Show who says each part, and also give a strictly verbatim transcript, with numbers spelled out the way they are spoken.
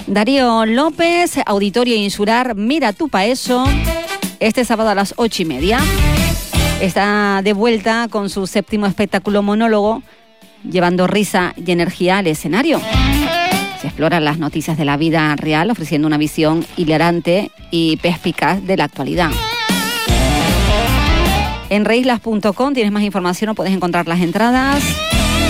Speaker 1: Darío López, Auditorio Insular Mira tu Paeso, este sábado a las ocho y media. Está de vuelta con su séptimo espectáculo monólogo, llevando risa y energía al escenario. Se exploran las noticias de la vida real, ofreciendo una visión hilarante y perspicaz de la actualidad. En reislas punto com tienes más información o puedes encontrar las entradas.